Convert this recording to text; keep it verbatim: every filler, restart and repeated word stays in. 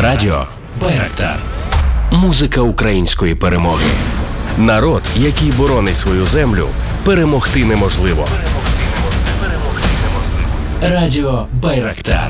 Радіо Байрактар. Музика української перемоги. Народ, який боронить свою землю, перемогти неможливо. Радіо Байрактар.